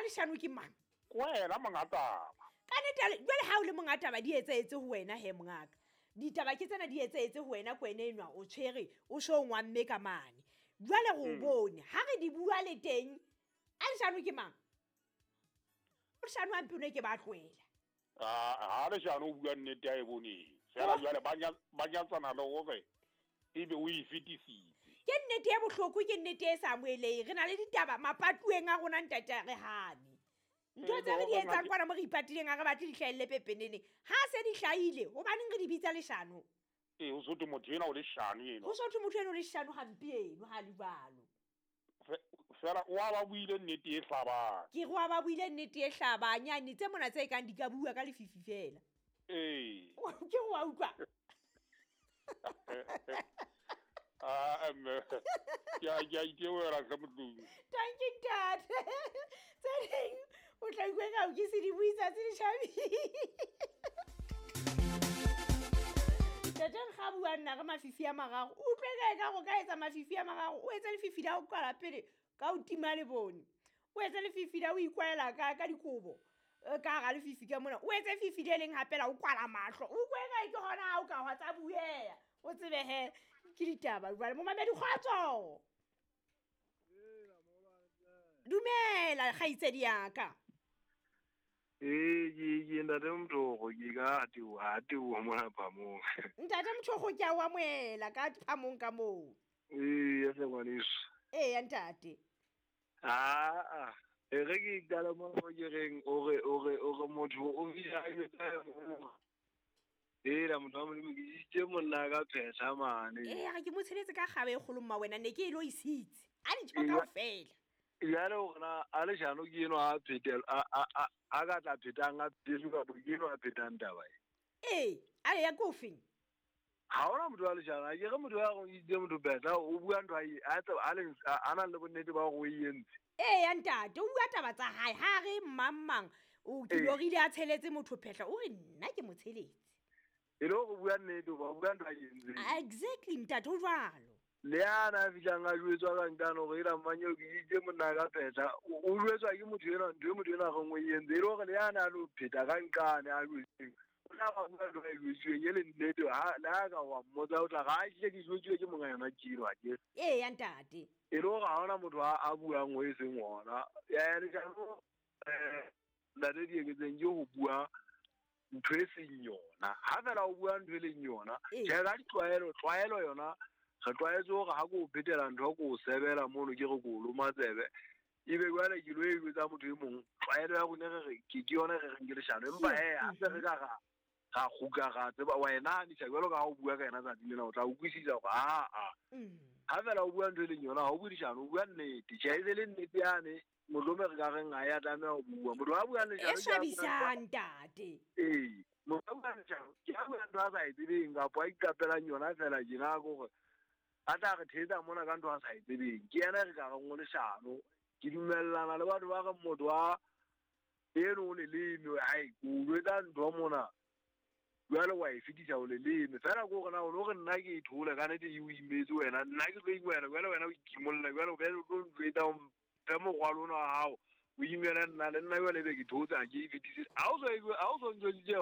leshano ke mang wena mongataba ka nnete jwale ha o le mongataba di etsetse ho wena he mongaka ditaba ke tsena di etsetse ho wena kwena enwa o tshwere o so ngwamme ka mane jwale go bone ha re di bua le teng a leshano ke mang o leshano a mpone ke ba tloela ha leshano o bua nnete ya e boneng fela jwale ba nyatsana le gore ebe o e fetisitse ke nnete ya bohloko ke nnete e sa moeleng re na le ditaba mapatueng a rona ntate re hane ntho tse re di etsang kwana mo re ipatileng a re batle di hlahelle pepeneneng ha se di hlahile hobaneng re di bitsa leshano ho sothwe motho ena o leshano eno ho sothwe motho ena o leshano hampieno ha le balo fela o a ba buile nnete e hlabang ke go ba buile nnete e hlabanyane tse mona tse kang di ka bua ka lefifi fela ee ke go a utlwa ke a itewela ka motlong tanki tate tse ding o tla ikwe ka o ke se di buisa tse di shabile tete ga bua nna ga mafifi a magago o utlwe kae ka go ka etsa mafifi a magago o etse lefifi la go kwala pele ka o tima le bone o etse lefifi la o ikwaela ka dikobo ka ga lefifi ka mona o etse fifi le leng hapela o kwala mahlo o kwe kae ke gona ha o ka hwa tsa bueya o tsebehe ke ditaba jwale mo mamedi kgotso dumela kgaitsedi yaka ke ntate Mthoko ke ka ati o mona phamong ntate Mthoko ke a wa moela ka phamong ka moo ya se ngwaneso ya ntate re ke tala mo ke reng o motho o visa la motho wa mo ke itse monna ka phesa mane ga ke mo tsheletse ka gabe e kgolo mma wena ne ke e lo isitse a di tshota fela yale gona a le jano ke eno a phetel a ka tla phetang a phesu ka bo ke eno a phetang taba a ya kofeng ha ona motho wa le jana ke ge motho wa go itse motho beta o bua ntho a na le bonnete ba go e entse ya ntate o bua taba tsa hae ha re mmang o kilorile a tsheletse motho phehla o re nna ke mo tsheletse e le go bua nnete ba bua ntho a entse exactly ntate o jwalo le ana fitlang a jwetswa ka nkano go ira mmanyo ke itse monna ka pheta o jwetswa ke motho ena ntho motho ena go ngwe entse e le gore le ana a lo pheta ka nkane a jwetseng o tla ga bua ntho a jwetsweng e le nnete le a ka wa mmotsa o tla ga a tle ke jwetswe ke monga yona kiro a ke ya ntate e le gore ga ona motho a buang go e seng ona ya le jano ntate dieketseng ke go bua ntho e seng yona ha fela o bua ntho e leng yona jaaka tlwaelo yona re tlwaetse gore ga ko o phetela ntho ko o sebela mono ke re ko o loma tsebe ebe jale ke lo e jwetsa motho e mongwe tlwaelo ya gone ke yone ge reng ke leshano empa a se re ka ga goka ga tseba wa enanisa jalo ka ga o bua ka ena tsatsi lena o tla o kwisisa gore ha fela o bua ntho e leng yona ga o bue leshano o bua nnete tšhaise le nnete yane motlome re ka reng ga ya tlameya go bua motho a buang leshano e swabisang tate motho a buang leshano ke a bua ntho a sa e tsebeng kapo a ikapelang yona fela jena kore a tla re thetsa mona ka ntho a sa e tsebeng ke ena re ka reng o leshano ke dumellana le batho ba re motho wa eno o leleme ko jwetsa ntho mona jwale wa e fetisa o leleme fela ko gona o le gore nna ke e thole ka nete e o imetse wena nna ke tlo ingwena jwale wena o ikimolola jwale o ka tlo jwetsa fe mogwalo ono wa gago o imele nna le nna jwale be ke thotsa ke e fetisise a o so ntjwetsitse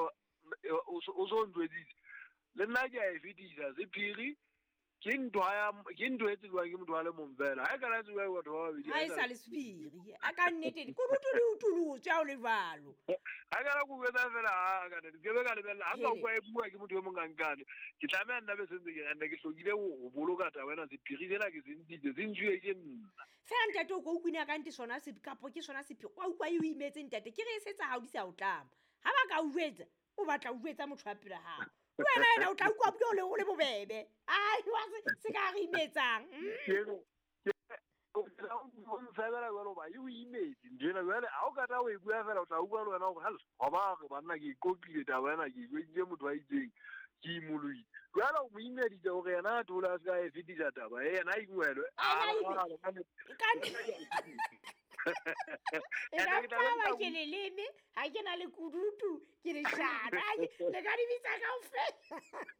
o so ntjwetsitse le nna ke a e fetisa sephiri ke ntho e tsebiwang ke motho wa le mong fela ga e kana tsebiwa ke batho ba babedi ga e sa le sephiri a ka nnete kurutu le utulutse a o le jalo ga kana ko buetsa fela kana ke be ka lebelela ga nka kwa e bua ke motho yo mongankane ke tlameya nna be sentse ke ganna ke tlhokile go boloka taba ena sephiri sena ke sentitse se ntšhue ke nna fela ntate o ko o kwina kante sona kapo ke sona sephiri wa ukwa e o imetse ntate ke re e setsa ga o di sa o tlama ga ba ka o jwetsa o batla o jwetsa motho wa pele gago wena ena o tla ukwa bjole o le bobebe ai wa se ka re imetsang o nsebela jalo ba e o imetse ntena jale ga o kata o e bua fela o tla ukwa le wena gore hal go ba banna ke ikopile taba ena ke jweditse motho wa itseng ke imoloile jale o mo imeditse gore yena a thola a se ka e fetisa taba e yena a ingwelwe e ka paba ke leleme ga ke na le kudutu ke leshana le ka di bitsa ka ofela